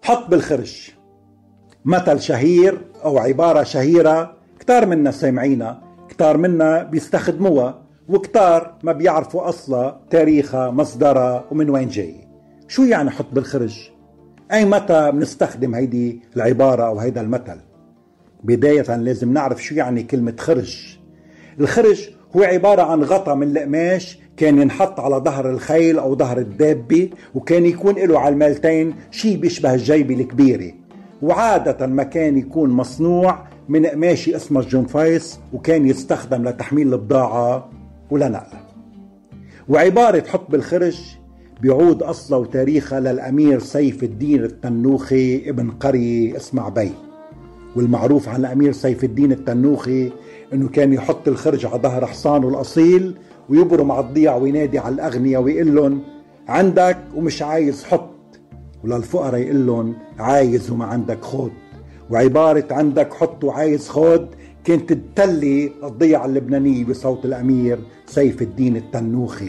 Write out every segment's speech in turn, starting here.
حط بالخرج مثل شهير أو عبارة شهيرة كتار منا سامعينها، كتار منا بيستخدموها، وكتار ما بيعرفوا أصلا تاريخها مصدرها ومن وين جاي. شو يعني حط بالخرج؟ أي متى بنستخدم هيدي العبارة أو هيدا المثل؟ بداية لازم نعرف شو يعني كلمة خرج. الخرج هو عبارة عن غطا من القماش كان ينحط على ظهر الخيل أو ظهر الدابة، وكان يكون له على المالتين شيء بيشبه الجيبة الكبيرة، وعادة ما كان يكون مصنوع من قماشي اسمه الجنفايس، وكان يستخدم لتحميل البضاعة ولنقلها. وعبارة حط بالخرج بيعود أصله وتاريخها للأمير سيف الدين التنوخي ابن قرية اسمع بي. والمعروف عن الأمير سيف الدين التنوخي أنه كان يحط الخرج على ظهر حصانه الأصيل ويبرم على الضيع وينادي على الأغنياء ويقول لهم عندك ومش عايز حط، وللفقراء يقول لهم عايز وما عندك خود. وعبارة عندك حط وعايز خود كانت تتلي الضيعة اللبنانية بصوت الأمير سيف الدين التنوخي.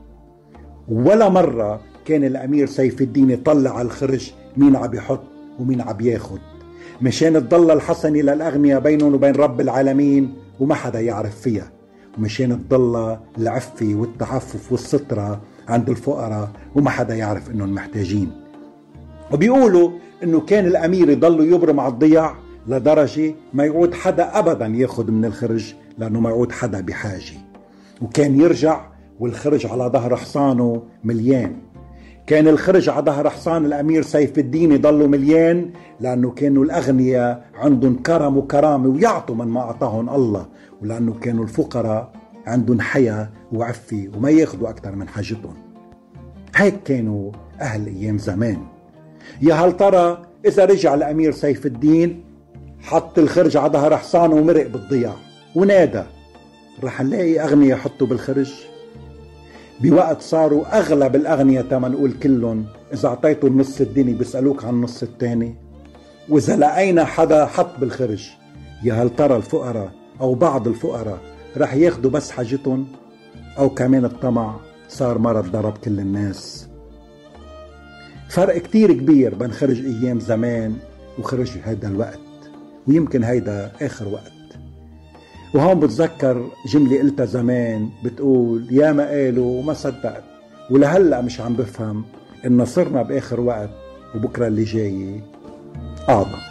ولا مرة كان الأمير سيف الدين يطلع على الخرج مين عم يحط ومين عم ياخد، مشان تضل الحسنة للأغنياء بينهم وبين رب العالمين وما حدا يعرف فيها، ومشان تضل العفة والتعفف والسترة عند الفقراء وما حدا يعرف انهم محتاجين. وبيقولوا انه كان الأمير يضل يبرم على الضياع لدرجة ما يعود حدا أبدا ياخد من الخرج، لأنه ما يعود حدا بحاجة. وكان يرجع والخرج على ظهر حصانه مليان. كان الخرج على ظهر حصان الأمير سيف الدين يضلوا مليان، لأنه كانوا الأغنياء عندهم كرم وكرامة ويعطوا من ما أعطاهم الله، ولأنه كانوا الفقراء عندهم حياة وعفة وما ياخدوا أكثر من حاجتهم. هيك كانوا أهل أيام زمان. يا هل ترى إذا رجع الأمير سيف الدين حط الخرج على ظهر حصانه ومرق بالضياع ونادى، رح نلاقي أغنياء يحطوا بالخرج؟ بوقت صاروا أغلب الأغنياء تما نقول كلهم إذا أعطيتوا النص الدنيا بيسألوك عن النص التاني. وإذا لقينا حدا حط بالخرج، يا هل ترى الفقراء أو بعض الفقراء رح ياخدوا بس حاجتهم، أو كمان الطمع صار مرض ضرب كل الناس؟ فرق كتير كبير بين خرج أيام زمان وخرج هيدا الوقت، ويمكن هيدا آخر وقت. وهون بتذكر جملة قلتها زمان بتقول يا ما قالوا وما صدقت، ولهلأ مش عم بفهم إن صرنا بآخر وقت وبكرة اللي جاي أعظم.